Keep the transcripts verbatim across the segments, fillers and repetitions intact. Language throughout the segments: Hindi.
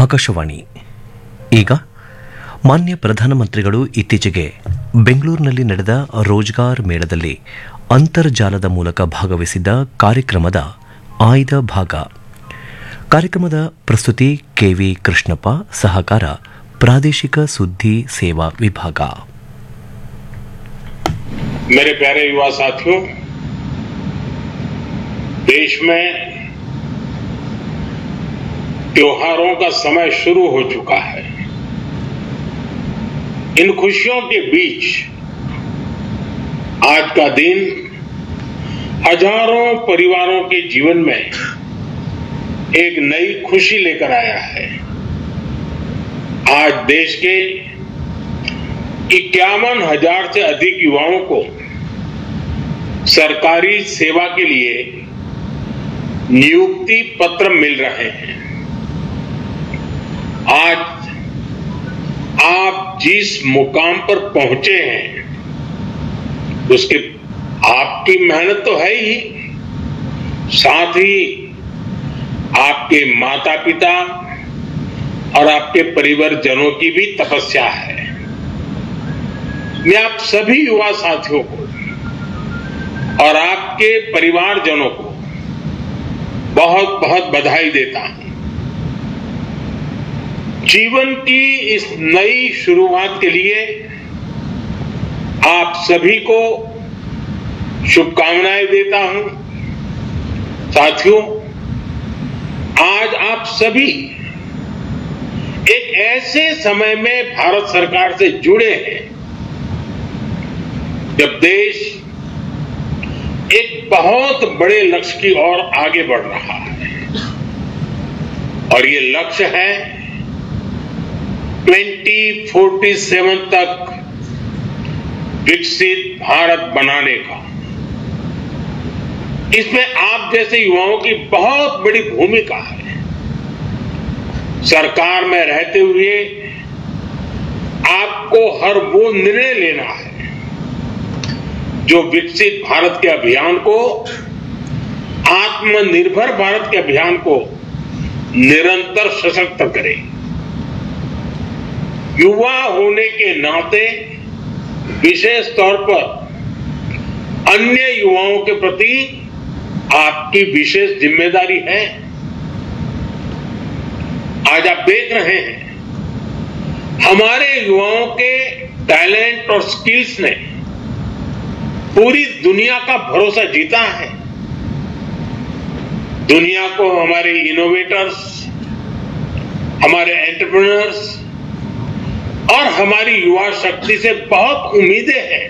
ಆಕಾಶವಾಣಿ. ಈಗ ಮಾನ್ಯ ಪ್ರಧಾನಮಂತ್ರಿಗಳು ಇತ್ತೀಚೆಗೆ ಬೆಂಗಳೂರಿನಲ್ಲಿ ನಡೆದ ರೋಜ್ಗಾರ್ ಮೇಳದಲ್ಲಿ ಅಂತರ್ಜಾಲದ ಮೂಲಕ ಭಾಗವಹಿಸಿದ್ದ ಕಾರ್ಯಕ್ರಮದ ಆಯ್ದ ಭಾಗ. ಕಾರ್ಯಕ್ರಮದ ಪ್ರಸ್ತುತಿ ಕೆವಿ ಕೃಷ್ಣಪ್ಪ, ಸಹಕಾರ ಪ್ರಾದೇಶಿಕ ಸುದ್ದಿ ಸೇವಾ ವಿಭಾಗ. मेरे प्यारे युवा साथियों, देश में त्योहारों का समय शुरू हो चुका है. इन खुशियों के बीच आज का दिन हजारों परिवारों के जीवन में एक नई खुशी लेकर आया है. आज देश के इक्यावन हजार से अधिक युवाओं को सरकारी सेवा के लिए नियुक्ति पत्र मिल रहे हैं. आज आप जिस मुकाम पर पहुंचे हैं उसके आपकी मेहनत तो है ही, साथ ही आपके माता पिता और आपके परिवारजनों की भी तपस्या है. मैं आप सभी युवा साथियों को और आपके परिवारजनों को बहुत बहुत बधाई देता हूं. जीवन की इस नई शुरुआत के लिए आप सभी को शुभकामनाएं देता हूं. साथियों, आज आप सभी एक ऐसे समय में भारत सरकार से जुड़े हैं जब देश एक बहुत बड़े लक्ष्य की ओर आगे बढ़ रहा है और ये लक्ष्य है दो हज़ार सैंतालीस तक विकसित भारत बनाने का. इसमें आप जैसे युवाओं की बहुत बड़ी भूमिका है. सरकार में रहते हुए आपको हर वो निर्णय लेना है जो विकसित भारत के अभियान को, आत्मनिर्भर भारत के अभियान को निरंतर सशक्त करे. युवा होने के नाते विशेष तौर पर अन्य युवाओं के प्रति आपकी विशेष जिम्मेदारी है. आज आप देख रहे हैं हमारे युवाओं के टैलेंट और स्किल्स ने पूरी दुनिया का भरोसा जीता है. दुनिया को हमारे इनोवेटर्स, हमारे एंटरप्रेन्योर्स और हमारी युवा शक्ति से बहुत उम्मीदें हैं.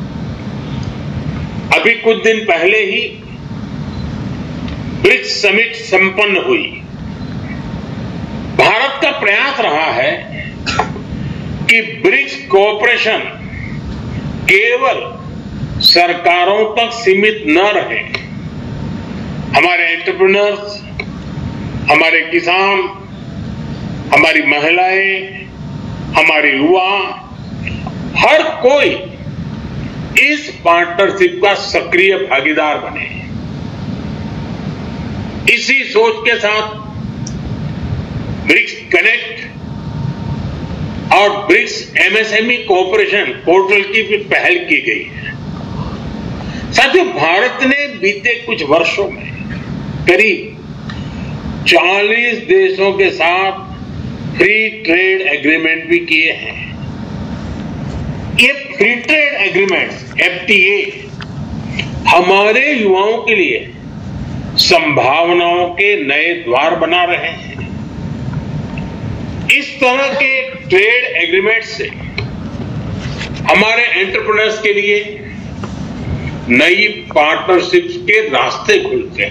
अभी कुछ दिन पहले ही ब्रिक्स समिट संपन्न हुई. भारत का प्रयास रहा है कि ब्रिक्स कोऑपरेशन केवल सरकारों तक सीमित न रहे. हमारे एंटरप्रेन्योर्स, हमारे किसान, हमारी महिलाएं, हमारे युवा, हर कोई इस पार्टनरशिप का सक्रिय भागीदार बने. इसी सोच के साथ ब्रिक्स कनेक्ट और ब्रिक्स एमएसएमई कोऑपरेशन पोर्टल की भी पहल की गई है. साथियों, भारत ने बीते कुछ वर्षों में करीब चालीस देशों के साथ फ्री ट्रेड एग्रीमेंट भी किए हैं. ये फ्री ट्रेड एग्रीमेंट्स एफटीए हमारे युवाओं के लिए संभावनाओं के नए द्वार बना रहे हैं. इस तरह के ट्रेड एग्रीमेंट से हमारे एंटरप्रेन्योर्स के लिए नई पार्टनरशिप्स के रास्ते खुलते हैं.